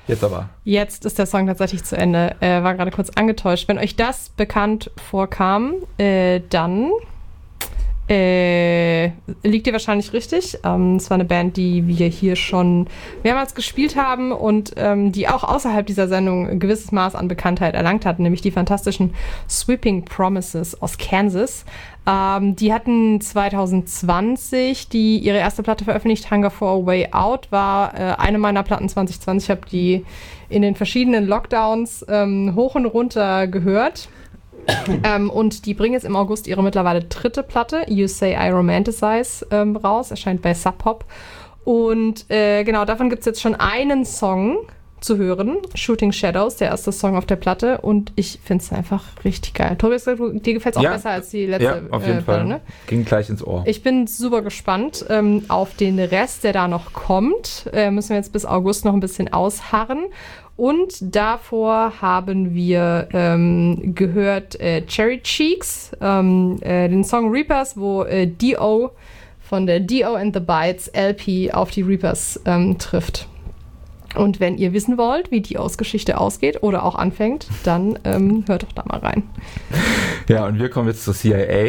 Jetzt aber. Jetzt ist der Song tatsächlich zu Ende. War gerade kurz angetäuscht. Wenn euch das bekannt vorkam, dann liegt ihr wahrscheinlich richtig. Es war eine Band, die wir hier schon mehrmals gespielt haben und die auch außerhalb dieser Sendung ein gewisses Maß an Bekanntheit erlangt hat, nämlich die fantastischen Sweeping Promises aus Kansas. Die hatten 2020 ihre erste Platte veröffentlicht. Hunger for a Way Out war eine meiner Platten 2020. Ich habe die in den verschiedenen Lockdowns hoch und runter gehört. Und die bringen jetzt im August ihre mittlerweile 3. Platte, You Say I Romanticize, raus. Erscheint bei Sub Pop. Und genau, davon gibt es jetzt schon einen Song zu hören. Shooting Shadows, der erste Song auf der Platte. Und ich finde es einfach richtig geil. Tobias, dir gefällt es auch besser als die letzte Platte, auf jeden Fall. Ne? Ging gleich ins Ohr. Ich bin super gespannt auf den Rest, der da noch kommt. Müssen wir jetzt bis August noch ein bisschen ausharren. Und davor haben wir gehört Cherry Cheeks, den Song Reapers, wo D.O. von der D.O. and the Bites LP auf die Reapers trifft. Und wenn ihr wissen wollt, wie D.O.s Geschichte ausgeht oder auch anfängt, dann hört doch da mal rein. Ja, und wir kommen jetzt zur CIA.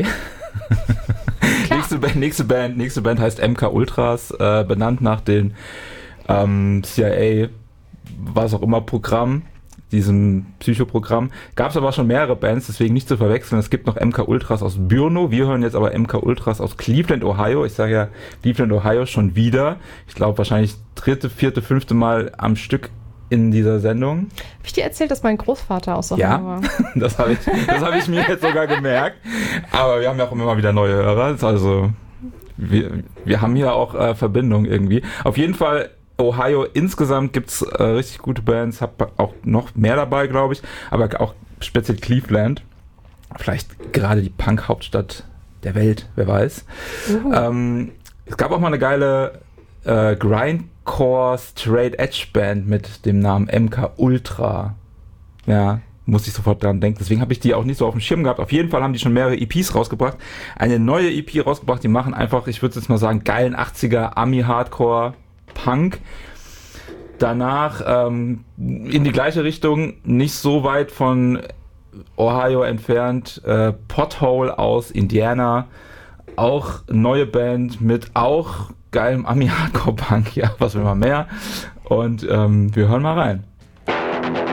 Nächste Band heißt MK Ultras, benannt nach den CIA was auch immer Programm, diesem Psychoprogramm. Gab es aber schon mehrere Bands, deswegen nicht zu verwechseln. Es gibt noch MK Ultras aus Brno. Wir hören jetzt aber MK Ultras aus Cleveland, Ohio. Ich sage ja Cleveland, Ohio schon wieder. Ich glaube wahrscheinlich 3., 4., 5. Mal am Stück in dieser Sendung. Habe ich dir erzählt, dass mein Großvater aus Ohio war? Ja, das hab ich mir jetzt sogar gemerkt. Aber wir haben ja auch immer wieder neue Hörer. Also wir haben hier auch Verbindung irgendwie. Auf jeden Fall Ohio insgesamt gibt's richtig gute Bands, hab auch noch mehr dabei, glaube ich, aber auch speziell Cleveland, vielleicht gerade die Punk-Hauptstadt der Welt, wer weiß. Es gab auch mal eine geile Grindcore Straight Edge Band mit dem Namen MK Ultra. Ja, muss ich sofort dran denken. Deswegen habe ich die auch nicht so auf dem Schirm gehabt. Auf jeden Fall haben die schon mehrere EPs rausgebracht. Eine neue EP rausgebracht, die machen einfach, ich würde jetzt mal sagen, geilen 80er Ami-Hardcore Punk. Danach in die gleiche Richtung, nicht so weit von Ohio entfernt, Pothole aus Indiana, auch neue Band mit auch geilem Ami-Hardcore-Punk, ja, was will man mehr. Und wir hören mal rein.